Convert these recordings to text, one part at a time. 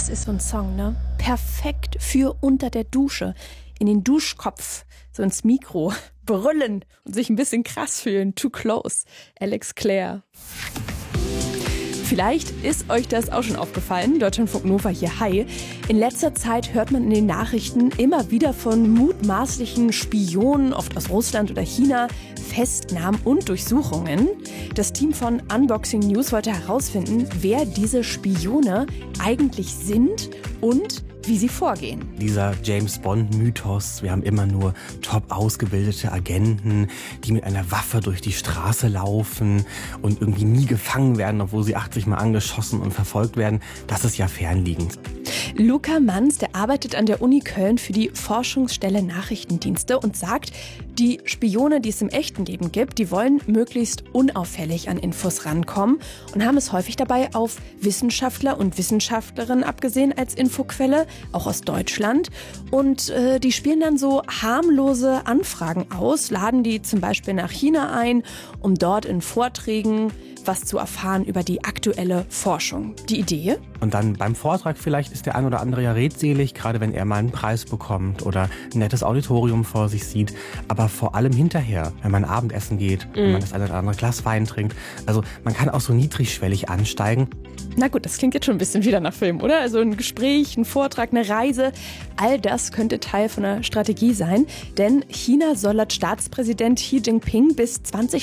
Das ist so ein Song, ne? Perfekt für unter der Dusche. In den Duschkopf, so ins Mikro, brüllen und sich ein bisschen krass fühlen. Too Close. Alex Clare. Vielleicht ist euch das auch schon aufgefallen. Deutschlandfunk Nova hier, hi. In letzter Zeit hört man in den Nachrichten immer wieder von mutmaßlichen Spionen, oft aus Russland oder China, Festnahmen und Durchsuchungen. Das Team von Unboxing News wollte herausfinden, wer diese Spione eigentlich sind und wie sie vorgehen. Dieser James-Bond-Mythos, wir haben immer nur top ausgebildete Agenten, die mit einer Waffe durch die Straße laufen und irgendwie nie gefangen werden, obwohl sie 80 Mal angeschossen und verfolgt werden, das ist ja fernliegend. Luca Manz, der arbeitet an der Uni Köln für die Forschungsstelle Nachrichtendienste und sagt, die Spione, die es im echten Leben gibt, die wollen möglichst unauffällig an Infos rankommen und haben es häufig dabei auf Wissenschaftler und Wissenschaftlerinnen abgesehen als Infoquelle, auch aus Deutschland. Und die spielen dann so harmlose Anfragen aus, laden die zum Beispiel nach China ein, um dort in Vorträgen was zu erfahren über die aktuelle Forschung. Die Idee? Und dann beim Vortrag vielleicht ist der ein oder andere ja redselig, gerade wenn er mal einen Preis bekommt oder ein nettes Auditorium vor sich sieht. Aber vor allem hinterher, wenn man Abendessen geht, wenn man das eine oder andere Glas Wein trinkt. Also man kann auch so niedrigschwellig ansteigen. Na gut, das klingt jetzt schon ein bisschen wieder nach Film, oder? Also ein Gespräch, ein Vortrag, eine Reise, all das könnte Teil von einer Strategie sein. Denn China soll laut Staatspräsident Xi Jinping bis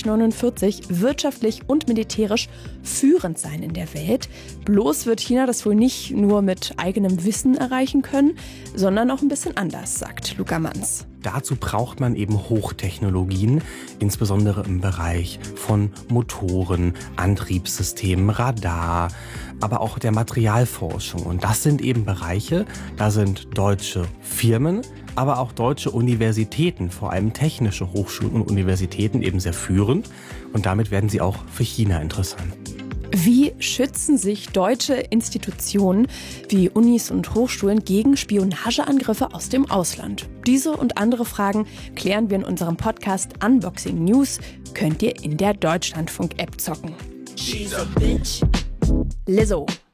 2049 wirtschaftlich und militärisch führend sein in der Welt. Bloß wird China das wohl nicht nur mit eigenem Wissen erreichen können, sondern auch ein bisschen anders, sagt Luca Manz. Dazu braucht man eben Hochtechnologien, insbesondere im Bereich von Motoren, Antriebssystemen, Radar, aber auch der Materialforschung. Und das sind eben Bereiche, da sind deutsche Firmen, aber auch deutsche Universitäten, vor allem technische Hochschulen und Universitäten eben sehr führend. Und damit werden sie auch für China interessant. Wie schützen sich deutsche Institutionen wie Unis und Hochschulen gegen Spionageangriffe aus dem Ausland? Diese und andere Fragen klären wir in unserem Podcast Unboxing News. Könnt ihr in der Deutschlandfunk-App zocken. She's a bitch. Lizzo.